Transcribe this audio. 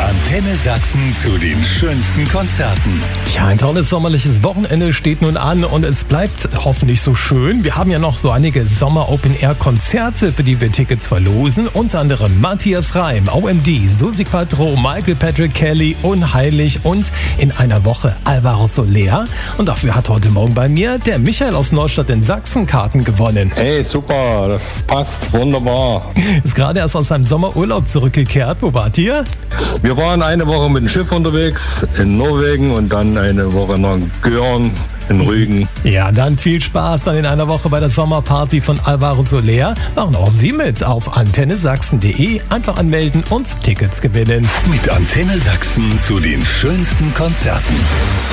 Antenne Sachsen zu den schönsten Konzerten. Ja, ein tolles sommerliches Wochenende steht nun an und es bleibt hoffentlich so schön. Wir haben ja noch so einige Sommer-Open-Air-Konzerte, für die wir Tickets verlosen. Unter anderem Matthias Reim, OMD, Susi Quatro, Michael Patrick Kelly, Unheilig und in einer Woche Alvaro Soler. Und dafür hat heute Morgen bei mir der Michael aus Neustadt in Sachsen Karten gewonnen. Hey, super, das passt, wunderbar. Ist gerade erst aus seinem Sommerurlaub zurückgekehrt. Wo wart ihr? Wir waren eine Woche mit dem Schiff unterwegs in Norwegen und dann eine Woche nach Görn in Rügen. Ja, dann viel Spaß dann in einer Woche bei der Sommerparty von Alvaro Soler. Machen auch Sie mit auf antennesachsen.de. Einfach anmelden und Tickets gewinnen. Mit Antenne Sachsen zu den schönsten Konzerten.